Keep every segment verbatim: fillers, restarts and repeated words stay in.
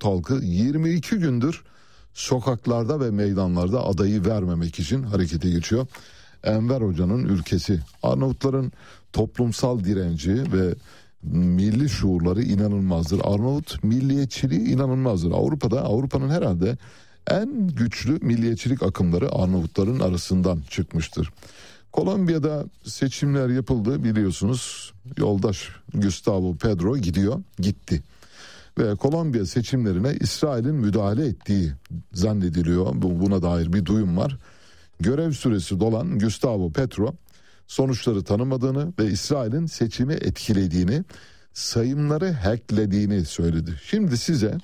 Arnavut halkı yirmi iki gündür sokaklarda ve meydanlarda adayı vermemek için harekete geçiyor. Enver Hoca'nın ülkesi. Arnavutların toplumsal direnci ve milli şuurları inanılmazdır. Arnavut milliyetçiliği inanılmazdır. Avrupa'da, Avrupa'nın herhalde en güçlü milliyetçilik akımları Arnavutların arasından çıkmıştır. Kolombiya'da seçimler yapıldı biliyorsunuz. Yoldaş Gustavo Petro gidiyor, gitti. Ve Kolombiya seçimlerine İsrail'in müdahale ettiği zannediliyor. Buna dair bir duyum var. Görev süresi dolan Gustavo Petro sonuçları tanımadığını ve İsrail'in seçimi etkilediğini, sayımları hacklediğini söyledi. Şimdi size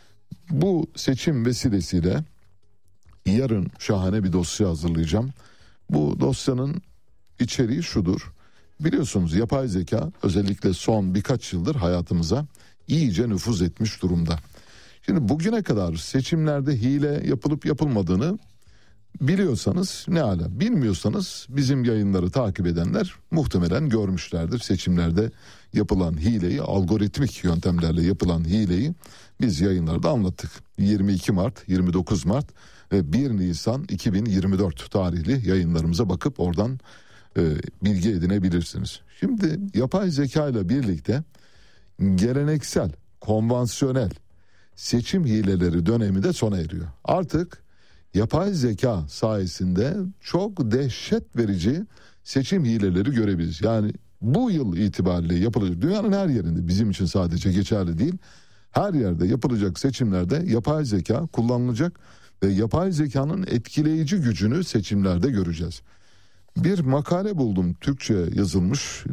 bu seçim vesilesiyle yarın şahane bir dosya hazırlayacağım. Bu dosyanın içeriği şudur. Biliyorsunuz yapay zeka özellikle son birkaç yıldır hayatımıza iyice nüfuz etmiş durumda. Şimdi bugüne kadar seçimlerde hile yapılıp yapılmadığını biliyorsanız ne ala, bilmiyorsanız bizim yayınları takip edenler muhtemelen görmüşlerdir. Seçimlerde yapılan hileyi, algoritmik yöntemlerle yapılan hileyi biz yayınlarda anlattık. yirmi iki Mart, yirmi dokuz Mart ve bir Nisan iki bin yirmi dört tarihli yayınlarımıza bakıp oradan e, bilgi edinebilirsiniz. Şimdi yapay zeka ile birlikte geleneksel, konvansiyonel seçim hileleri dönemi de sona eriyor. Artık yapay zeka sayesinde çok dehşet verici seçim hileleri görebiliriz. Yani bu yıl itibariyle yapılacak, dünyanın her yerinde, bizim için sadece geçerli değil, her yerde yapılacak seçimlerde yapay zeka kullanılacak ve yapay zekanın etkileyici gücünü seçimlerde göreceğiz. Bir makale buldum, Türkçe yazılmış,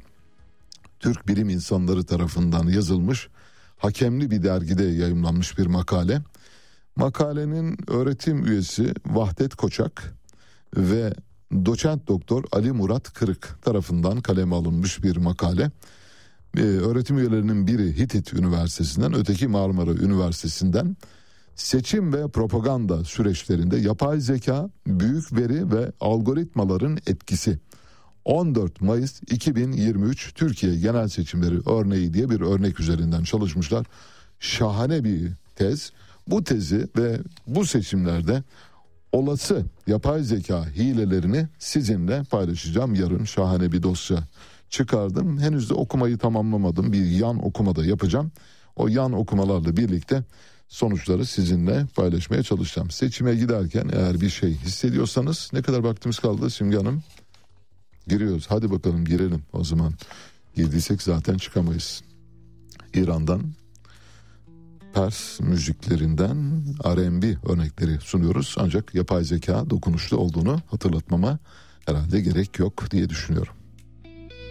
Türk bilim insanları tarafından yazılmış, hakemli bir dergide yayımlanmış bir makale. Makalenin öğretim üyesi Vahdet Koçak ve doçent doktor Ali Murat Kırık tarafından kaleme alınmış bir makale. Ee, öğretim üyelerinin biri Hitit Üniversitesi'nden, öteki Marmara Üniversitesi'nden seçim ve propaganda süreçlerinde yapay zeka, büyük veri ve algoritmaların etkisi. on dört Mayıs iki bin yirmi üç Türkiye genel seçimleri örneği diye bir örnek üzerinden çalışmışlar. Şahane bir tez. Bu tezi ve bu seçimlerde olası yapay zeka hilelerini sizinle paylaşacağım. Yarın şahane bir dosya çıkardım. Henüz de okumayı tamamlamadım. Bir yan okuma da yapacağım. O yan okumalarla birlikte sonuçları sizinle paylaşmaya çalışacağım. Seçime giderken eğer bir şey hissediyorsanız, ne kadar vaktimiz kaldı Simge Hanım? Giriyoruz. Hadi bakalım girelim o zaman. Girdiysek zaten çıkamayız. İran'dan Pers müziklerinden R and B örnekleri sunuyoruz. Ancak yapay zeka dokunuşlu olduğunu hatırlatmama herhalde gerek yok diye düşünüyorum.